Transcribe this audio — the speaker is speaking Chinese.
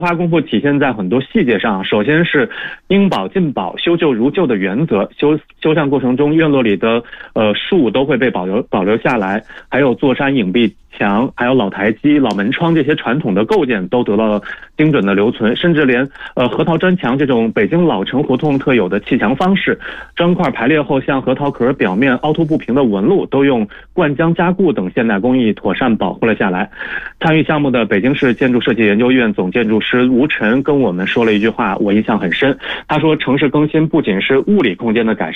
花功夫体现在很多细节上，首先是应保尽保、修旧如旧的原则，修缮过程中院落里的树都会被保留下来，还有座山影壁墙，还有老台基、老门窗这些传统的构件都得到了精准的留存，甚至连核桃砖墙这种北京老城胡同特有的砌墙方式，砖块排列后像核桃壳表面凹凸不平的纹路都用灌浆加固等现代工艺妥善保护了下来。参与项目的北京市建筑设计研究院总建筑师吴晨跟我们说了一句话，我印象很深。他说，城市更新不仅是物理空间的改善，